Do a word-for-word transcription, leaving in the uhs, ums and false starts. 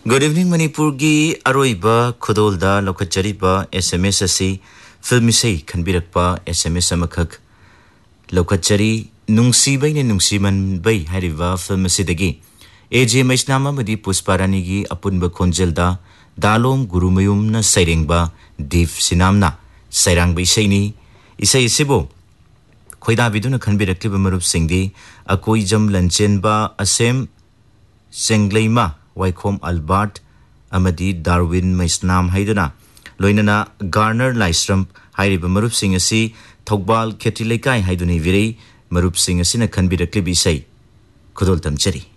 Good evening, Manipur gi aroiba khudolda lokachariba S M S asi filmisei khanbirakpa S M S amakak lokachari nungsibai ne nungsiman bai hariba filmasidagi A J Maisnama madi Pusparani gi apunba khonjelda dalom gurumayum na sairengba Dev Sinamna sairang bai saini isai sibo khoida biduna khanbirakliba marup singdi akoi jam lanchenba asem sengleima Wycombe Albert amadi Darwin Maisnam haiduna loinana Garner Lystrom hairiba marup sing asi Thogbal Khetilekai haiduni viri marup sing asina khanbiraklibi sai khudol tamchari